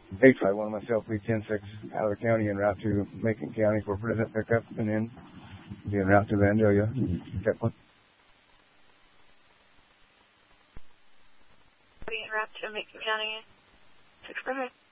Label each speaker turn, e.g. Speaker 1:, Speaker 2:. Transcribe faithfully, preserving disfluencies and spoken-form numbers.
Speaker 1: eight five one myself, lead ten six out of the county en route to Macon County for President pickup, and then be en route to Vandalia. That one.
Speaker 2: En route to Macon County, six President.